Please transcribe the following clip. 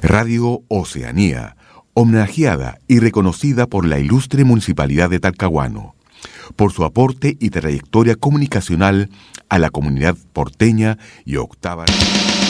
Radio Oceanía, homenajeada y reconocida por la ilustre Municipalidad de Talcahuano, por su aporte y trayectoria comunicacional a la comunidad porteña y octava.